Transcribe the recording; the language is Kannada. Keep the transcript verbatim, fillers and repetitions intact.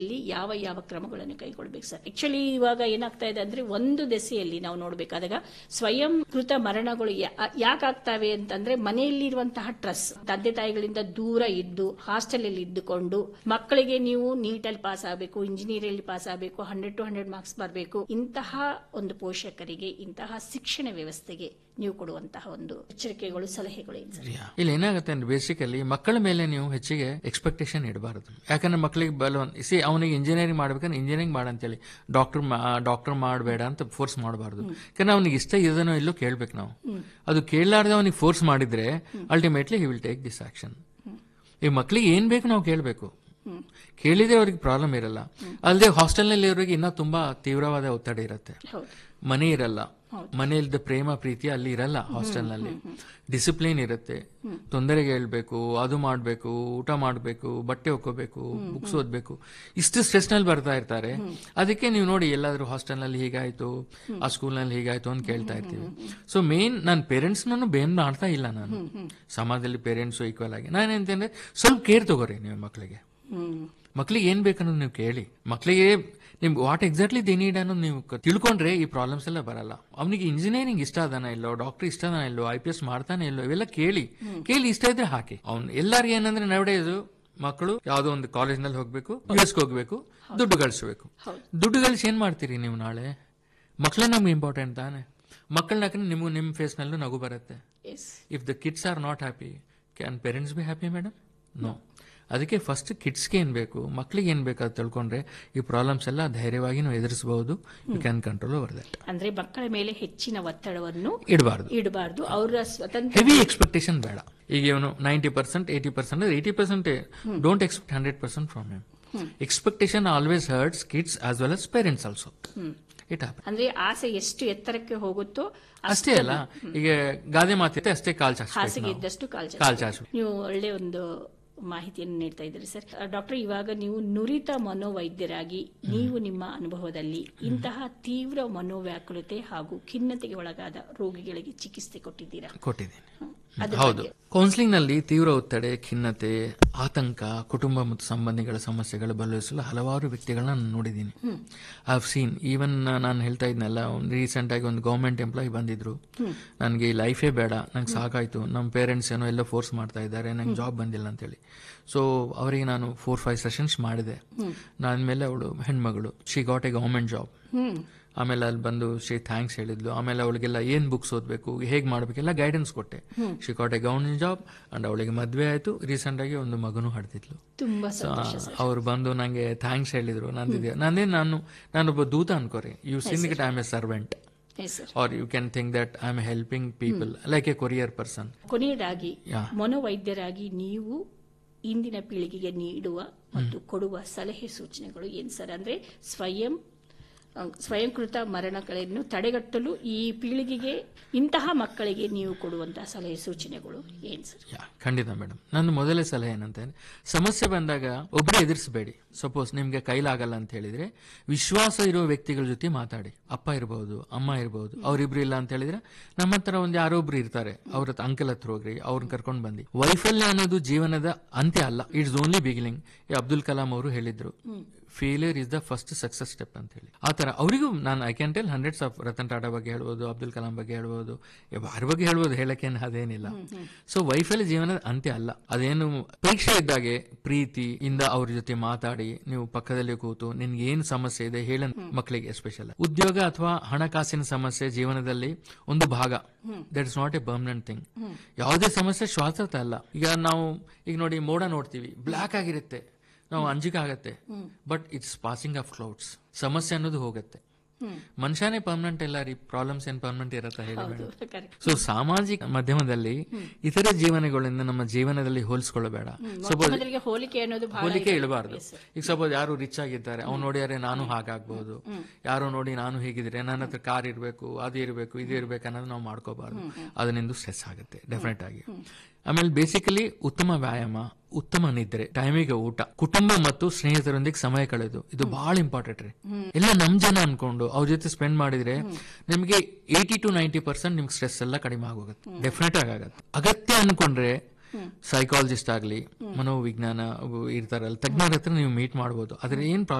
ಇಲ್ಲಿ ಯಾವ ಯಾವ ಕ್ರಮಗಳನ್ನು ಕೈಗೊಳ್ಬೇಕು ಸರ್? ಆಕ್ಚುಲಿ ಇವಾಗ ಏನಾಗ್ತಾ ಇದೆ ಅಂದ್ರೆ ಒಂದು ದೆಸೆಯಲ್ಲಿ ನಾವು ನೋಡ್ಬೇಕಾದಾಗ ಸ್ವಯಂ ಕೃತ ಮರಣಗಳು ಯಾಕಾಗ್ತವೆ ಅಂತಂದ್ರೆ ಮನೆಯಲ್ಲಿರುವಂತಹ ಟ್ರಸ್, ತಂದೆ ತಾಯಿಗಳಿಂದ ದೂರ ಇದ್ದು ಹಾಸ್ಟೆಲ್ ಅಲ್ಲಿ ಇದ್ದುಕೊಂಡು ಮಕ್ಕಳಿಗೆ ನೀವು ನೀಟಲ್ಲಿ ಪಾಸ್ ಆಗಬೇಕು, ಇಂಜಿನಿಯರಿಂಗ್ ಪಾಸ್ ಆಗಬೇಕು, ಹಂಡ್ರೆಡ್ ಟು ಹಂಡ್ರೆಡ್ ಮಾರ್ಕ್ಸ್ ಬರಬೇಕು, ಇಂತಹ ಒಂದು ಪೋಷಕರಿಗೆ ಇಂತಹ ಶಿಕ್ಷಣ ವ್ಯವಸ್ಥೆಗೆ ನೀವು ಕೊಡುವಂತಹ ಒಂದು ಎಚ್ಚರಿಕೆಗಳು, ಸಲಹೆಗಳು ಏನು ಸರ್? ಇಲ್ಲಿ ಏನಾಗುತ್ತೆ ಅಂದ್ರೆ ಬೇಸಿಕಲಿ ಮಕ್ಕಳ ಮೇಲೆ ನೀವು ಹೆಚ್ಚಿಗೆ ಎಕ್ಸ್ಪೆಕ್ಟೇಷನ್ ಇಡಬಾರದು. ಯಾಕಂದ್ರೆ ಮಕ್ಕಳಿಗೆ ಬಲವಂತ ಸಿ ಅವನಿಗೆ ಇಂಜಿನಿಯರಿಂಗ್ ಮಾಡ್ಬೇಕಂದ್ರೆ ಇಂಜಿನಿಯರಿಂಗ್ ಮಾಡಂತೇಳಿ ಡಾಕ್ಟರ್ ಡಾಕ್ಟರ್ ಮಾಡಬೇಡ ಅಂತ ಫೋರ್ಸ್ ಮಾಡಬಾರ್ದು. ಯಾಕಂದ್ರೆ ಅವನಿಗೆ ಇಷ್ಟ ಇದನ್ನೋ ಇಲ್ಲೋ ಕೇಳ್ಬೇಕು ನಾವು. ಅದು ಕೇಳಲಾರ್ದೆ ಅವನಿಗೆ ಫೋರ್ಸ್ ಮಾಡಿದ್ರೆ ultimately he will take this action. ಈ ಮಕ್ಕಳಿಗೆ ಏನ್ ಬೇಕು ನಾವು ಕೇಳಬೇಕು, ಕೇಳಿದ್ರೆ ಅವ್ರಿಗೆ ಪ್ರಾಬ್ಲಮ್ ಇರಲ್ಲ. ಅಲ್ಲದೆ ಹಾಸ್ಟೆಲ್ನಲ್ಲಿ ಇರೋರಿಗೆ ಇನ್ನೂ ತುಂಬಾ ತೀವ್ರವಾದ ಒತ್ತಡ ಇರುತ್ತೆ, ಮನೆ ಇರಲ್ಲ, ಮನೆಯಲ್ದ ಪ್ರೇಮ ಪ್ರೀತಿ ಅಲ್ಲಿ ಇರಲ್ಲ. ಹಾಸ್ಟೆಲ್ನಲ್ಲಿ ಡಿಸಿಪ್ಲಿನ್ ಇರುತ್ತೆ, ತೊಂದರೆಗೆ ಹೇಳ್ಬೇಕು, ಅದು ಮಾಡಬೇಕು, ಊಟ ಮಾಡಬೇಕು, ಬಟ್ಟೆ ಹೊಕ್ಕೋಬೇಕು, ಬುಕ್ಸ್ ಓದ್ಬೇಕು, ಇಷ್ಟು ಸ್ಟ್ರೆಸ್ ನಲ್ಲಿ ಬರ್ತಾ ಇರ್ತಾರೆ. ಅದಕ್ಕೆ ನೀವು ನೋಡಿ ಎಲ್ಲಾದ್ರೂ ಹಾಸ್ಟೆಲ್ನಲ್ಲಿ ಹೀಗಾಯ್ತು, ಆ ಸ್ಕೂಲ್ನಲ್ಲಿ ಹೀಗಾಯ್ತು ಅಂತ ಕೇಳ್ತಾ ಇರ್ತೀವಿ. ಸೊ ಮೇನ್ ನನ್ನ ಪೇರೆಂಟ್ಸ್ ನಾನು ಬೇನ್ ಮಾಡ್ತಾ ಇಲ್ಲ, ನಾನು ಸಮಾಜದಲ್ಲಿ ಪೇರೆಂಟ್ಸ್ ಈಕ್ವಲ್ ಆಗಿ ನಾನೇಂತಂದ್ರೆ ಸ್ವಲ್ಪ ಕೇರ್ ತಗೋರಿ ನೀವು ಮಕ್ಕಳಿಗೆ. ಮಕ್ಳಿಗೆ ಏನ್ ಬೇಕನ್ನೋದು ನೀವು ಕೇಳಿ, ಮಕ್ಕಳಿಗೆ ನಿಮ್ಗೆ ವಾಟ್ ಎಕ್ಸಾಕ್ಟ್ಲಿ ದಿ ನೀಡ್ ಅನ್ನೋದು ನೀವು ತಿಳ್ಕೊಂಡ್ರೆ ಈ ಪ್ರಾಬ್ಲಮ್ಸ್ ಎಲ್ಲ ಬರಲ್ಲ. ಅವನಿಗೆ ಇಂಜಿನಿಯರಿಂಗ್ ಇಷ್ಟ ಅದಾನ ಇಲ್ಲೋ, ಡಾಕ್ಟರ್ ಇಷ್ಟ ಅದಾನ ಇಲ್ಲೋ, ಐ ಪಿ ಎಸ್ ಮಾಡ್ತಾನೆ ಇಲ್ಲೋ, ಇವೆಲ್ಲ ಕೇಳಿ ಕೇಳಿ ಇಷ್ಟ ಇದ್ರೆ ಹಾಕಿ. ಅವ್ನು ಎಲ್ಲಾರ್ಗೆ ಏನಂದ್ರೆ ನವಡೇದು ಮಕ್ಕಳು ಯಾವ್ದೋ ಒಂದು ಕಾಲೇಜ್ ನಲ್ಲಿ ಹೋಗ್ಬೇಕು, ಯು ಎಸ್ ಹೋಗ್ಬೇಕು, ದುಡ್ಡು ಗಳಿಸ್ಬೇಕು. ದುಡ್ಡು ಗಳಿಸಿ ಏನ್ ಮಾಡ್ತೀರಿ ನೀವು ನಾಳೆ? ಮಕ್ಕಳೇ ನಮ್ಗೆ ಇಂಪಾರ್ಟೆಂಟ್ ತಾನೆ. ಮಕ್ಕಳನ್ನ ಹಾಕಿದ್ರೆ ನಿಮ್ಗೂ ನಿಮ್ ಫೇಸ್ ನಲ್ಲೂ ನಗು ಬರುತ್ತೆ. If the kids R not happy, can parents be happy madam? No. ಅದಕ್ಕೆ ಫಸ್ಟ್ ಕಿಡ್ಸ್ಗೆ ಏನ್ ಬೇಕು, ಮಕ್ಳಿಗೆ ಏನ್ ಬೇಕು ಅದು ತಿಳ್ಕೊಂಡ್ರೆ ಈ ಪ್ರಾಬ್ಲಮ್ಸ್ ಎಲ್ಲ ಧೈರ್ಯವಾಗಿ ನಾವು ಎದುರಿಸಬಹುದು. You can control over that. ಅಂದ್ರೆ ಮಕ್ಕಳ ಮೇಲೆ ಹೆಚ್ಚಿನ ಒತ್ತಡವನ್ನು ಇಡಬಾರ್ದು ಇಡಬಾರ್ದು ಅವರ ಸ್ವತಂತ್ರ ಹೆವಿ ಎಕ್ಸ್ಪೆಕ್ಟೇಷನ್ ಬೇಡ. ಈಗ ಇವನು ninety percent eighty percent eighty percent don't expect hundred percent from him. Expectation always hertz kids as well as parents also. ಅಂದ್ರೆ ಆಸೆ ಎಷ್ಟು ಎತ್ತರಕ್ಕೆ ಹೋಗುತ್ತೋ ಅಷ್ಟೇ ಅಲ್ಲ. ಈಗ ಗಾದೆ ಮಾತಿದೆ, ಅಷ್ಟೇ ಕಾಲ್ ಚಾಚು, ಹಾಸಿಗೆ ಇದ್ದಷ್ಟು ಕಾಲ್ ಚಾಚು. ನೀವು ಒಳ್ಳೆ ಒಂದು ಮಾಹಿತಿಯನ್ನು ನೀಡ್ತಾ ಇದ್ದೀರಿ ಸರ್. ಡಾಕ್ಟರ್, ಇವಾಗ ನೀವು ನುರಿತ ಮನೋವೈದ್ಯರಾಗಿ ನೀವು ನಿಮ್ಮ ಅನುಭವದಲ್ಲಿ ಇಂತಹ ತೀವ್ರ ಮನೋವ್ಯಾಕುಲತೆ ಹಾಗೂ ಖಿನ್ನತೆಗೆ ಒಳಗಾದ ರೋಗಿಗಳಿಗೆ ಚಿಕಿತ್ಸೆ ಕೊಟ್ಟಿದ್ದೀರಾ? ಕೊಟ್ಟಿದ್ದೀನಿ, ಹೌದು. ಕೌನ್ಸಿಲಿಂಗ್ ನಲ್ಲಿ ತೀವ್ರ ಒತ್ತಡ, ಖಿನ್ನತೆ, ಆತಂಕ, ಕುಟುಂಬ ಮತ್ತು ಸಂಬಂಧಿಗಳ ಸಮಸ್ಯೆಗಳು ಬಲವಿಸಲು ಹಲವಾರು ವ್ಯಕ್ತಿಗಳನ್ನ ನಾನು ನೋಡಿದ್ದೀನಿ. I have seen. ಈವನ್ ನಾನು ಹೇಳ್ತಾ ಇದ್ನಲ್ಲ, ಒಂದು ರೀಸೆಂಟ್ ಆಗಿ ಒಂದು ಗವರ್ಮೆಂಟ್ ಎಂಪ್ಲಾಯಿ ಬಂದಿದ್ರು, ನನಗೆ ಈ ಲೈಫೇ ಬೇಡ, ನಂಗೆ ಸಾಕಾಯ್ತು, ನಮ್ಮ ಪೇರೆಂಟ್ಸ್ ಏನೋ ಎಲ್ಲ ಫೋರ್ಸ್ ಮಾಡ್ತಾ ಇದ್ದಾರೆ, ನಂಗೆ ಜಾಬ್ ಬಂದಿಲ್ಲ ಅಂತೇಳಿ. ಸೊ ಅವರಿಗೆ ನಾನು ಫೋರ್ ಫೈವ್ ಸೆಷನ್ಸ್ ಮಾಡಿದೆ. ನಾದ್ಮೇಲೆ ಅವಳು ಹೆಣ್ಮಗಳು, she got A government job. ಆಮೇಲೆ ಅಲ್ಲಿ ಬಂದು ಶಿ ಥ್ಯಾಂಕ್ಸ್ ಹೇಳಿದ್ಲು. ಆಮೇಲೆ ಅವಳಿಗೆಲ್ಲ ಏನ್ ಬುಕ್ಸ್ ಓದ್ಬೇಕು, ಹೇಗ್ ಮಾಡ್ಬೇಕೆಲ್ಲ ಗೈಡೆನ್ಸ್ ಕೊಟ್ಟೆ. She got A government job and ಅವಳಿಗೆ ಮದ್ವೆ ಆಯ್ತು. ರೀಸೆಂಟ್ ಆಗಿ ಒಂದು ಮಗನೂ ಹಡ್ತಿದ್ಲು. ಅವ್ರು ಬಂದು ನಂಗೆ ಥ್ಯಾಂಕ್ಸ್ ಹೇಳಿದ್ರು. ನಂದಿದ್ಯಾ ನಂದೇ ನಾನು ನಾನೊಬ್ಬ ದೂತ ಅನ್ಕೋರಿ. You sync I am A servant, are you can think that I am helping people like A courier person. ಕೊನೆಯದಾಗಿ ಮನೋವೈದ್ಯರಾಗಿ ನೀವು ಇಂದಿನ ಪೀಳಿಗೆಗೆ ನೀಡುವ ಮತ್ತು ಕೊಡುವ ಸಲಹೆ ಸೂಚನೆಗಳು ಏನ್ ಸರ್? ಅಂದ್ರೆ ಸ್ವಯಂ ಸ್ವಯಂಕೃತ ಮರಣಗಳನ್ನು ತಡೆಗಟ್ಟಲು ಈ ಪೀಳಿಗೆಗೆ, ಇಂತಹ ಮಕ್ಕಳಿಗೆ ನೀವು ಕೊಡುವಂತಹ ಸಲಹೆ ಸೂಚನೆಗಳು ಏನ್ ಸರ್? ಖಂಡಿತ ಮೇಡಮ್. ನನ್ನ ಮೊದಲೇ ಸಲಹೆ ಏನಂತ, ಸಮಸ್ಯೆ ಬಂದಾಗ ಒಬ್ಬರೇ ಎದುರಿಸಬೇಡಿ. ಸಪೋಸ್ ನಿಮ್ಗೆ ಕೈಲಾಗಲ್ಲ ಅಂತ ಹೇಳಿದ್ರೆ ವಿಶ್ವಾಸ ಇರೋ ವ್ಯಕ್ತಿಗಳ ಜೊತೆ ಮಾತಾಡಿ. ಅಪ್ಪ ಇರಬಹುದು, ಅಮ್ಮ ಇರಬಹುದು. ಅವ್ರಿಬ್ರು ಇಲ್ಲ ಅಂತ ಹೇಳಿದ್ರೆ ನಮ್ಮ ಹತ್ರ ಒಂದು ಯಾರೊಬ್ರು ಇರ್ತಾರೆ, ಅವ್ರ ಅಂಕಲ್ ಹತ್ರ ಹೋಗ್ರಿ, ಅವ್ರನ್ನ ಕರ್ಕೊಂಡು ಬಂದಿ. ವೈಫಲ್ಯ ಅನ್ನೋದು ಜೀವನದ ಅಂತ್ಯ ಅಲ್ಲ, it's only beginning. Abdul Kalam ಅವರು ಹೇಳಿದ್ರು, failure is the first success step ಅಂತ ಹೇಳಿ. ಆ ತರ ಅವರಿಗೂ ನಾನು I can tell hundreds of Ratan Tata ಬಗ್ಗೆ ಹೇಳ್ಬೋದು, ಅಬ್ದುಲ್ ಕಲಾಂ ಬಗ್ಗೆ ಹೇಳ್ಬೋದು, ಯಾರ ಬಗ್ಗೆ ಹೇಳ್ಬೋದು, ಹೇಳಕ್ಕೇನು ಅದೇನಿಲ್ಲ. ಸೊ ವೈಫಲ್ಯ ಜೀವನದ ಅಂತ್ಯ ಅಲ್ಲ. ಅದೇನು ಪರೀಕ್ಷೆ ಇದ್ದಾಗೆ ಪ್ರೀತಿ ಇಂದ ಅವ್ರ ಜೊತೆ ಮಾತಾಡಿ, ನೀವು ಪಕ್ಕದಲ್ಲಿ ಕೂತು ನಿನ್ಗೆ ಏನ್ ಸಮಸ್ಯೆ ಇದೆ ಹೇಳ. ಮಕ್ಕಳಿಗೆ ಎಸ್ಪೆಷಲ್ ಉದ್ಯೋಗ ಅಥವಾ ಹಣಕಾಸಿನ ಸಮಸ್ಯೆ ಜೀವನದಲ್ಲಿ ಒಂದು ಭಾಗ. That is not A permanent thing. ಯಾವುದೇ ಸಮಸ್ಯೆ ಶಾಶ್ವತ ಅಲ್ಲ. ಈಗ ನಾವು ಈಗ ನೋಡಿ ಮೋಡ ನೋಡ್ತೀವಿ, ಬ್ಲಾಕ್ ಆಗಿರುತ್ತೆ, ನಾವು ಅಂಜಿಕೆ ಆಗತ್ತೆ, but it's passing off clouds. ಸಮಸ್ಯೆ ಅನ್ನೋದು ಹೋಗುತ್ತೆ. ಮನುಷ್ಯನೇ ಪರ್ಮನೆಂಟ್ ಇಲ್ಲ ರೀ, ಪ್ರಾಬ್ಲಮ್ಸ್ ಏನ್ ಪರ್ಮನೆಂಟ್ ಇರತ್ತ ಹೇಳಿ. ಸೊ ಸಾಮಾಜಿಕ ಮಾಧ್ಯಮದಲ್ಲಿ ಇತರ ಜೀವನಗಳಿಂದ ನಮ್ಮ ಜೀವನದಲ್ಲಿ ಹೋಲಿಸ್ಕೊಳ್ಳಬೇಡ. ಸಪೋಸ್ ಹೋಲಿಕೆ ಇಳಬಾರ್ದು. ಈಗ ಸಪೋಸ್ ಯಾರು ರಿಚ್ ಆಗಿದ್ದಾರೆ, ಅವ್ನು ನೋಡಿಯಾರೆ ನಾನು ಹಾಗಾಗ್ಬಹುದು, ಯಾರೋ ನೋಡಿ ನಾನು ಹೀಗಿದ್ರೆ ನನ್ನ ಹತ್ರ ಕಾರ್ ಇರಬೇಕು, ಅದು ಇರಬೇಕು, ಇದು ಇರ್ಬೇಕು ಅನ್ನೋದು ನಾವು ಮಾಡ್ಕೋಬಾರ್ದು. ಅದರಿಂದ ಸ್ಟ್ರೆಸ್ ಆಗುತ್ತೆ ಡೆಫಿನೆಟ್ ಆಗಿ. ಆಮೇಲೆ ಬೇಸಿಕಲಿ ಉತ್ತಮ ವ್ಯಾಯಾಮ, ಉತ್ತಮ ನಿದ್ರೆ, ಟೈಮಿಗೆ ಊಟ, ಕುಟುಂಬ ಮತ್ತು ಸ್ನೇಹಿತರೊಂದಿಗೆ ಸಮಯ ಕಳೆದು, ಇದು ಬಹಳ ಇಂಪಾರ್ಟೆಂಟ್ ರೀ. ಎಲ್ಲ ನಮ್ ಜನ ಅನ್ಕೊಂಡು ಅವ್ರ ಜೊತೆ ಸ್ಪೆಂಡ್ ಮಾಡಿದ್ರೆ ನಿಮ್ಗೆ ಏಟಿ ಟು ನೈಂಟಿ ಪರ್ಸೆಂಟ್ ನಿಮ್ಗೆ ಸ್ಟ್ರೆಸ್ ಎಲ್ಲ ಕಡಿಮೆ ಆಗೋಗುತ್ತೆ, ಡೆಫಿನೆಟ್ ಆಗುತ್ತೆ. ಅಗತ್ಯ ಅನ್ಕೊಂಡ್ರೆ ಸೈಕಾಲಜಿಸ್ಟ್ ಆಗಲಿ, ಮನೋವಿಜ್ಞಾನ ಇರ್ತಾರಲ್ಲ ತಜ್ಞರ ಹತ್ರ ನೀವು ಮೀಟ್ ಮಾಡ್ಬೋದು. ಅದ್ರ ಏನ್